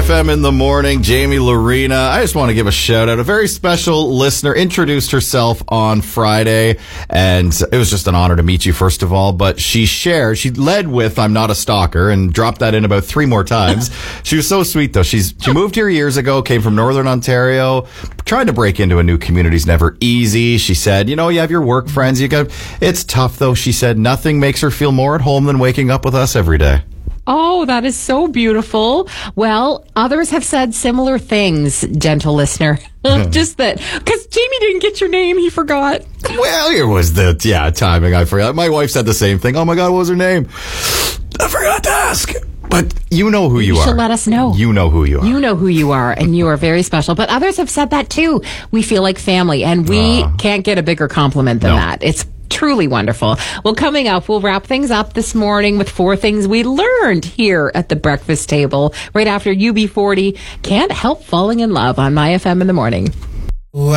FM in the morning, Jamie Lorena. I just want to give a shout out. A very special listener introduced herself on Friday, and it was just an honor to meet you, first of all. But she led with "I'm not a stalker" and dropped that in about 3 more times. She was so sweet, though. She moved here years ago, came from Northern Ontario. Trying to break into a new community is never easy. She said, you have your work friends. It's tough, though. She said nothing makes her feel more at home than waking up with us every day. Oh, that is so beautiful. Well, others have said similar things, gentle listener. Just that, because Jamie didn't get your name, he forgot. Well, here was the timing. I forgot. My wife said the same thing. Oh my God, what was her name? I forgot to ask. But you know who you are. You should let us know. You know who you are. You know who you are, and you are very special. But others have said that too. We feel like family, and we can't get a bigger compliment than that. It's truly wonderful. Well, coming up, we'll wrap things up this morning with 4 things we learned here at the breakfast table right after UB40. Can't help falling in love on My FM in the morning.